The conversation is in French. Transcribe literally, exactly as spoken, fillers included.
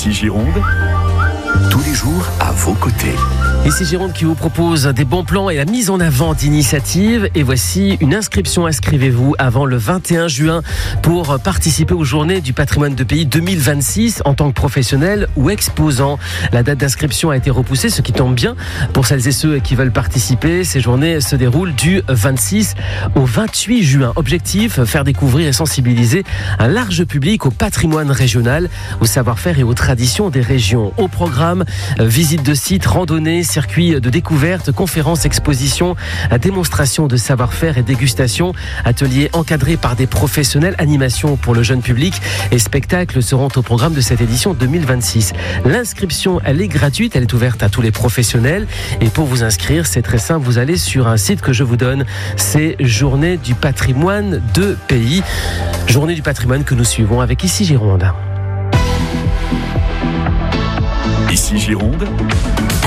Ici Gironde, tous les jours à vos côtés. Ici Gironde qui vous propose des bons plans et la mise en avant d'initiatives. Et voici une inscription. Inscrivez-vous avant le vingt et un juin pour participer aux Journées du patrimoine de pays deux mille vingt-six en tant que professionnel ou exposant. La date d'inscription a été repoussée, ce qui tombe bien pour celles et ceux qui veulent participer. Ces journées se déroulent du vingt-six au vingt-huit juin. Objectif, faire découvrir et sensibiliser un large public au patrimoine régional, au savoir-faire et aux traditions des régions. Au programme, visite de sites, randonnées, circuits de découverte, conférences, expositions, démonstrations de savoir-faire et dégustation, ateliers encadrés par des professionnels, animations pour le jeune public et spectacles seront au programme de cette édition deux mille vingt-six. L'inscription, elle est gratuite, elle est ouverte à tous les professionnels et pour vous inscrire, c'est très simple, vous allez sur un site que je vous donne, c'est Journée du patrimoine de pays. Journée du patrimoine que nous suivons avec Ici Gironde. Ici Gironde,